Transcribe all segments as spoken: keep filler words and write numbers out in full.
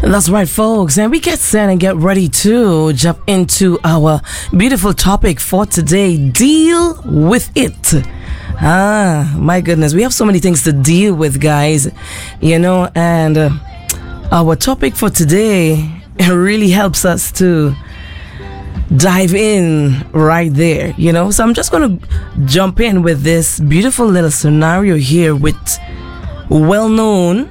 That's right, folks. And we get set and get ready to jump into our beautiful topic for today. Deal with it. Ah, my goodness. We have so many things to deal with, guys. You know, and uh, our topic for today really helps us to dive in right there, you know. So I'm just going to jump in with this beautiful little scenario here with well-known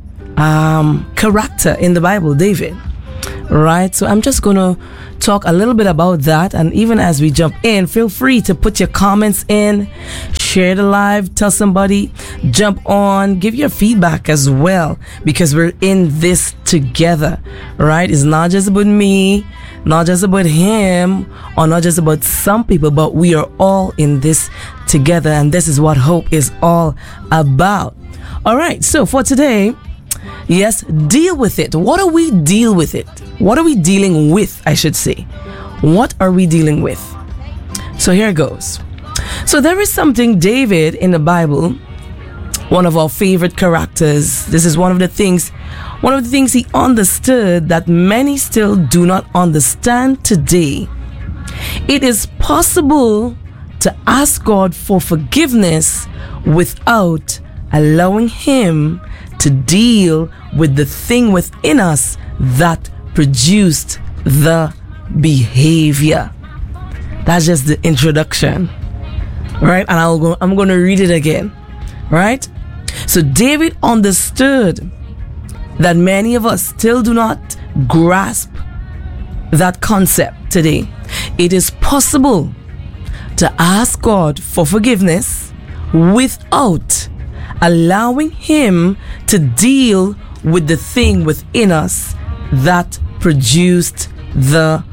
um character in the Bible, David, right? So I'm just gonna talk a little bit about that, and even as we jump in, feel free to put your comments in, share the live, tell somebody, jump on, give your feedback as well, because we're in this together, right? It's not just about me, not just about him, or not just about some people, but we are all in this together, and this is what hope is all about. All right, so for today, yes, deal with it. What are we deal with it? What are we dealing with, I should say? What are we dealing with? So here it goes. So there is something David in the Bible, one of our favorite characters. This is one of the things, one of the things he understood that many still do not understand today. It is possible to ask God for forgiveness without allowing him to deal with the thing within us that produced the behavior. That's just the introduction, right? And I'll go, I'm going to read it again, right? So David understood that many of us still do not grasp that concept today. It is possible to ask God for forgiveness without allowing him to deal with the thing within us that produced the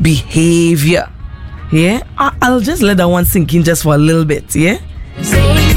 behavior. Yeah, I- I'll just let that one sink in just for a little bit. Yeah.